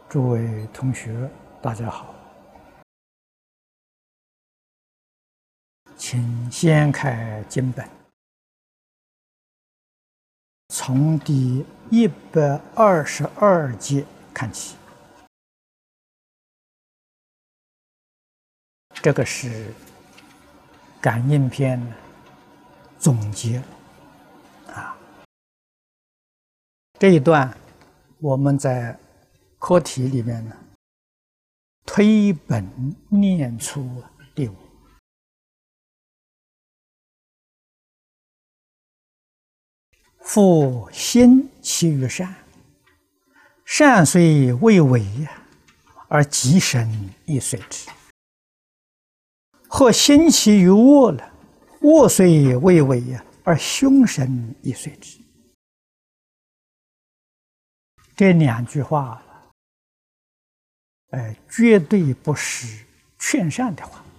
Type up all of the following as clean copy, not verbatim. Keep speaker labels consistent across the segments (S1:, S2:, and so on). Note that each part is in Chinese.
S1: 诸位同学，大家好，请先开经本，从第122节看起。这个是感应篇总结啊。这一段我们在课题里面推本念出第5。复心起于善，善虽未为，而极深亦随之；或心起于恶了，恶虽未为，而凶神亦随之。这2句话绝对不是劝善的话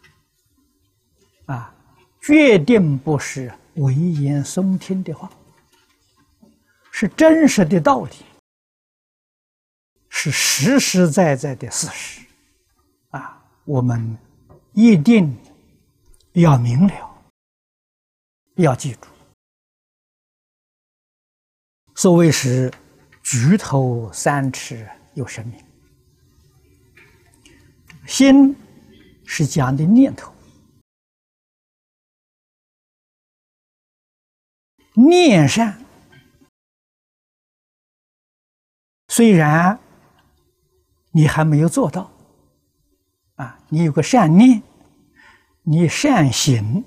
S1: 啊，决定不是危言耸听的话，是真实的道理，是实实在在的事实啊！我们一定要明了，要记住。所谓是举头3尺有神明，心是讲的念头，念善，虽然你还没有做到啊，你有个善念，你善行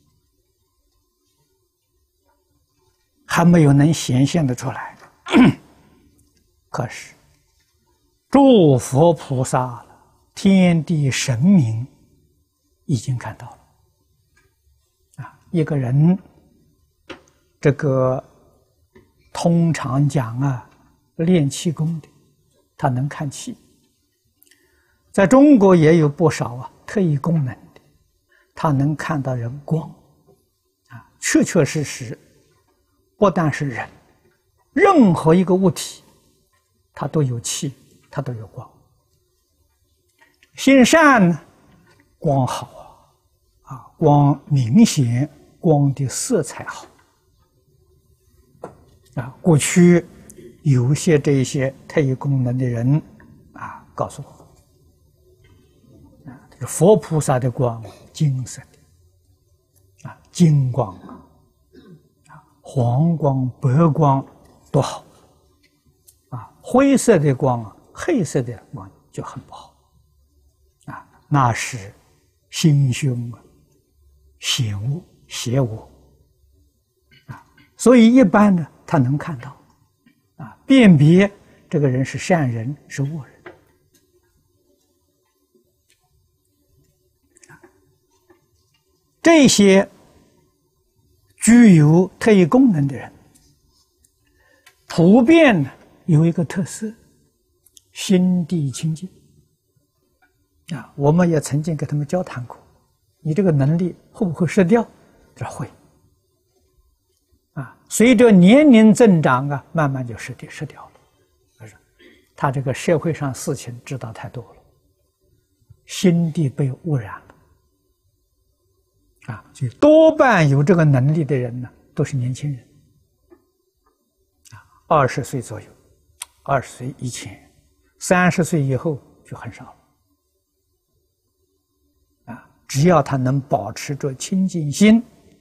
S1: 还没有能显现得出来，可是诸佛菩萨、天地神明已经看到了啊。一个人这个通常讲练气功的，他能看气。在中国也有不少特异功能的，他能看到人光啊，确确实实，不但是人，任何一个物体，它都有气，它都有光。心善呢，光好啊，光明显，光的色彩好啊。过去有些这些特异功能的人告诉我这个佛菩萨的光金色的金光黄光白光都好灰色的光黑色的光就很不好那是心凶邪恶所以一般呢他能看到辨别这个人是善人是恶人。这些具有特异功能的人，普遍有一个特色，心地清净我们也曾经跟他们交谈过，你这个能力会不会失掉？这会随着年龄增长慢慢就失掉了。他这个社会上事情知道太多了，心地被污染了所以多半有这个能力的人呢，都是年轻人20岁左右，20岁以前，30岁以后就很少了只要他能保持着清净心，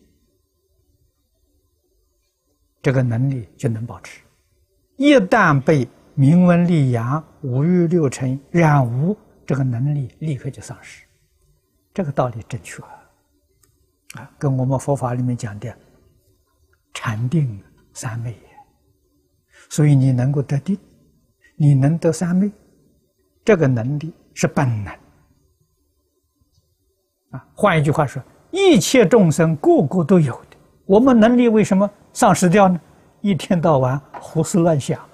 S1: 这个能力就能保持。一旦被名闻利养、五欲六尘染污，这个能力立刻就丧失。这个道理正确跟我们佛法里面讲的禅定三昧。所以你能够得定，你能得三昧，这个能力是本能换一句话说，一切众生个个都有的，我们能力为什么丧失掉呢？一天到晚胡思乱想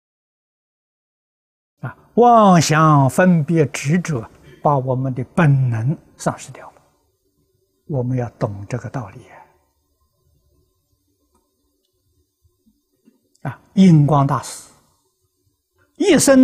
S1: 妄想分别执着，把我们的本能丧失掉了。我们要懂这个道理印光大师一生